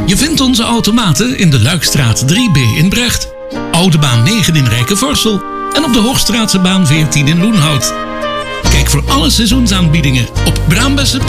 Je vindt onze automaten in de Luikstraat 3B in Brecht, Oude Baan 9 in Rijkenvorsel en op de Hoogstraatse baan 14 in Loenhout. Kijk voor alle seizoensaanbiedingen op braambessen.be.